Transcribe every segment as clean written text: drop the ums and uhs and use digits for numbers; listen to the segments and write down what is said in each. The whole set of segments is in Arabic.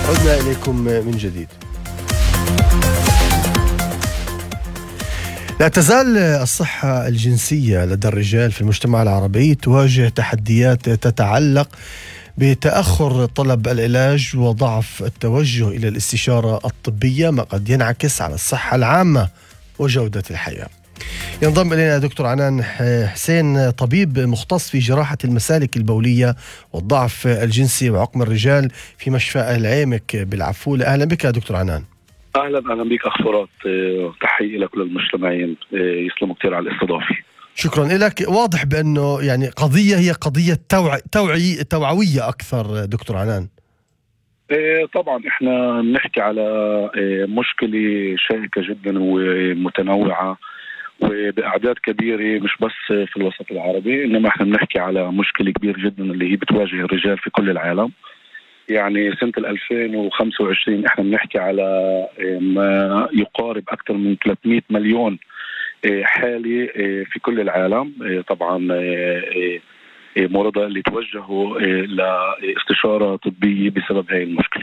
عدنا إليكم من جديد. لا تزال الصحة الجنسية لدى الرجال في المجتمع العربي تواجه تحديات تتعلق بتأخر طلب العلاج وضعف التوجه إلى الاستشارة الطبية، ما قد ينعكس على الصحة العامة وجودة الحياة. ينضم إلينا دكتور عنان حسين، طبيب مختص في جراحة المسالك البولية والضعف الجنسي وعقم الرجال في مشفى العيمك بالعفولة. أهلا بك دكتور عنان. اهلا بك اخ فرات، تحيه لك وللمستمعين، يسلموا كثير على الاستضافه. شكرا لك. واضح بانه يعني هي قضيه توعويه اكثر دكتور عنان. طبعا احنا بنحكي على مشكله شائكه جدا ومتنوعه وباعداد كبيره، مش بس في الوسط العربي، انما احنا بنحكي على مشكله كبيره جدا اللي هي بتواجه الرجال في كل العالم. يعني سنة 2025 احنا بنحكي على ما يقارب أكثر من 300 مليون حالة في كل العالم. طبعا مرضى اللي توجهوا لاستشارة طبية بسبب هاي المشكلة.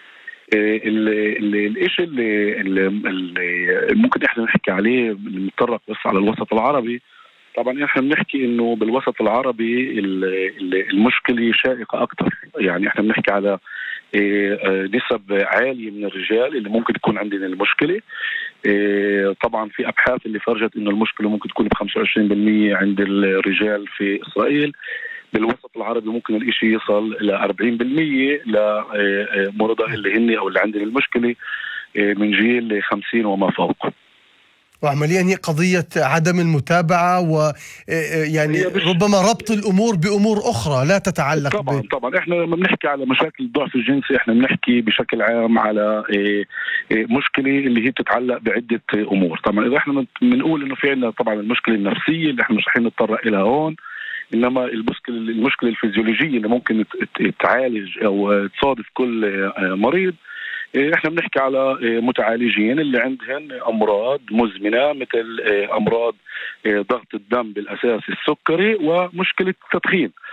الاشي اللي ممكن احنا نحكي عليه، نتطرق بس على الوسط العربي. طبعا احنا بنحكي انه بالوسط العربي المشكله شائقه اكثر. يعني احنا بنحكي على نسب عاليه من الرجال اللي ممكن تكون عندنا المشكله. طبعا في ابحاث اللي فرجت انه المشكله ممكن تكون ب 25% عند الرجال في اسرائيل. بالوسط العربي ممكن الاشي يصل ل 40% لمرضى اللي هن او اللي عندنا المشكله من جيل 50 وما فوق. وعمليا هي قضية عدم المتابعة ويعني ربما ربط الأمور بأمور أخرى لا تتعلق. طبعا احنا لما بنحكي على مشاكل الضعف الجنسي احنا بنحكي بشكل عام على مشكلة اللي هي بتتعلق بعدة أمور. طبعا إذا احنا بنقول إنه في عندنا طبعا المشكلة النفسية اللي احنا مش رح نتطرق إلى هون، إنما المشكلة الفيزيولوجية اللي ممكن تعالج أو تصادف كل مريض. احنا بنحكي على متعالجين اللي عندهم امراض مزمنه مثل امراض ضغط الدم بالاساس السكري ومشكله التدخين.